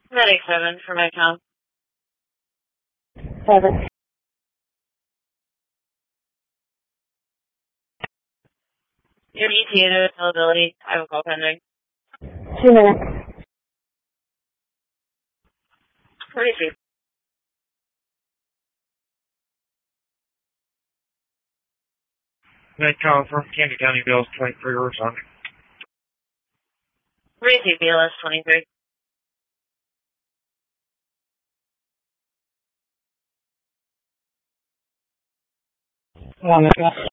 Medic 7 for my account. 7. Your ETA availability. I have a call pending. 2 minutes. 43. Medcom from Camden County Bills 23 Horizon. 42 BLS 23. One minute.